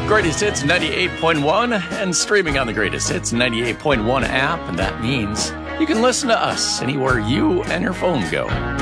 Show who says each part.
Speaker 1: Greatest Hits 98.1 and streaming on the Greatest Hits 98.1 app, and that means you can listen to us anywhere you and your phone go.